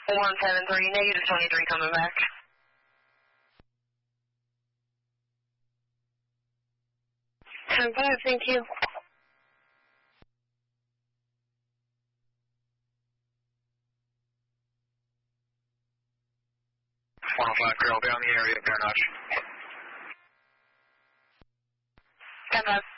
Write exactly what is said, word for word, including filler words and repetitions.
one seven three, negative twenty-three coming back. ten five, thank you. one oh five, Carol, down the area, Fair Notch. ten five.